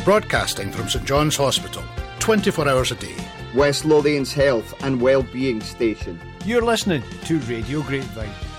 Broadcasting from St John's Hospital, 24 hours a day. West Lothian's health and well-being station. You're listening to Radio Grapevine.